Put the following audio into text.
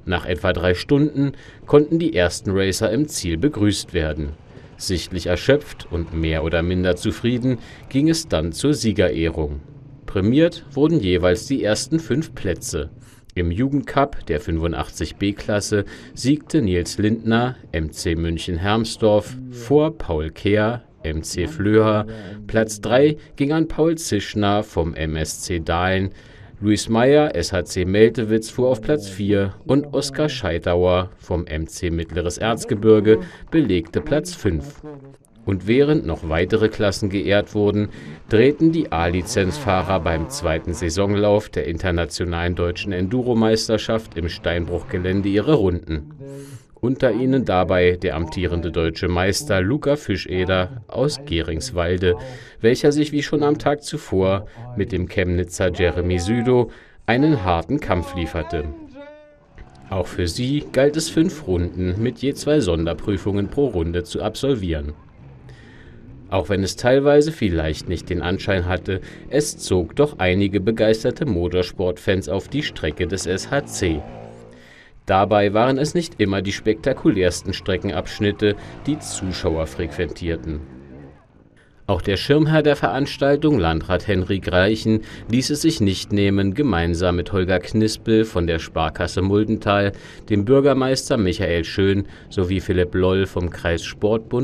Nach etwa 3 Stunden konnten die ersten Racer im Ziel begrüßt werden. Sichtlich erschöpft und mehr oder minder zufrieden ging es dann zur Siegerehrung. Prämiert wurden jeweils die ersten 5 Plätze. Im Jugendcup der 85B-Klasse siegte Nils Lindner, MC München-Hermsdorf, vor Paul Kehr, MC Flöha. Platz 3 ging an Paul Zischner vom MSC Dahlen. Luis Meyer, SHC Meltewitz, fuhr auf Platz 4 und Oskar Scheidauer vom MC Mittleres Erzgebirge belegte Platz 5. Und während noch weitere Klassen geehrt wurden, drehten die A-Lizenzfahrer beim 2. Saisonlauf der Internationalen Deutschen Enduro-Meisterschaft im Steinbruchgelände ihre Runden. Unter ihnen dabei der amtierende deutsche Meister Luca Fischeder aus Geringswalde, welcher sich wie schon am Tag zuvor mit dem Chemnitzer Jeremy Südow einen harten Kampf lieferte. Auch für sie galt es 5 Runden mit je 2 Sonderprüfungen pro Runde zu absolvieren. Auch wenn es teilweise vielleicht nicht den Anschein hatte, es zog doch einige begeisterte Motorsportfans auf die Strecke des SHC. Dabei waren es nicht immer die spektakulärsten Streckenabschnitte, die Zuschauer frequentierten. Auch der Schirmherr der Veranstaltung, Landrat Henrik Reichen, ließ es sich nicht nehmen, gemeinsam mit Holger Knispel von der Sparkasse Muldental, dem Bürgermeister Michael Schön sowie Philipp Loll vom Kreissportbund